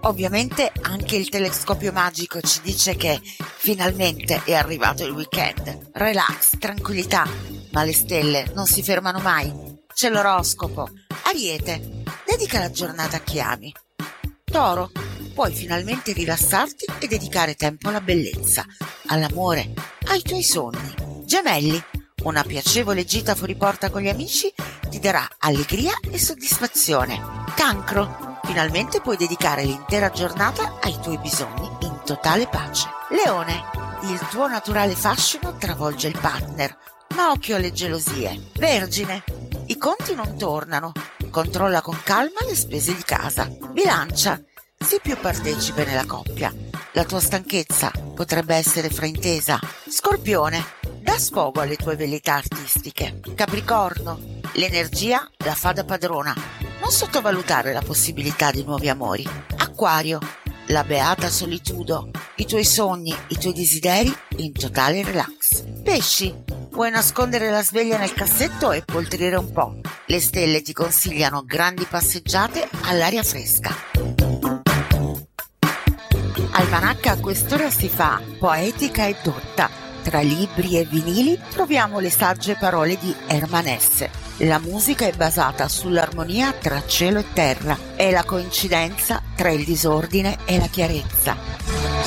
Ovviamente anche il telescopio magico ci dice che finalmente è arrivato il weekend. Relax, tranquillità, ma le stelle non si fermano mai. C'è l'oroscopo. Ariete, dedica la giornata a chi ami. Toro, puoi finalmente rilassarti e dedicare tempo alla bellezza, all'amore, ai tuoi sogni. Gemelli, una piacevole gita fuori porta con gli amici ti darà allegria e soddisfazione. Cancro, finalmente puoi dedicare l'intera giornata ai tuoi bisogni in totale pace. Leone, il tuo naturale fascino travolge il partner, ma occhio alle gelosie. Vergine, i conti non tornano, controlla con calma le spese di casa. Bilancia, sii più partecipe nella coppia, la tua stanchezza potrebbe essere fraintesa. Scorpione, dà sfogo alle tue velleità artistiche. Capricorno, l'energia la fa da padrona, non sottovalutare la possibilità di nuovi amori. Acquario, la beata solitudo, i tuoi sogni, i tuoi desideri in totale relax. Pesci, puoi nascondere la sveglia nel cassetto e poltrire un po'. Le stelle ti consigliano grandi passeggiate all'aria fresca. Almanacca a quest'ora si fa poetica e dotta. Tra libri e vinili troviamo le sagge parole di Hermann Hesse. La musica è basata sull'armonia tra cielo e terra, è la coincidenza tra il disordine e la chiarezza.